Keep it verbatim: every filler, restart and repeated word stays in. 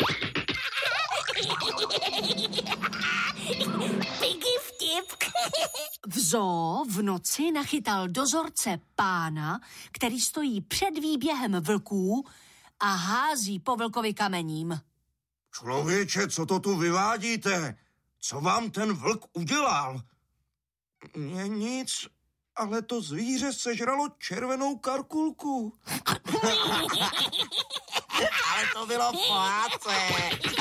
Piggy vtip. V zoo v noci nachytal dozorce pána, který stojí před výběhem vlků a hází po vlkovi kamením. Člověče, co to tu vyvádíte? Co vám ten vlk udělal? Mně nic, ale to zvíře sežralo červenou karkulku. Ale to bylo fáce.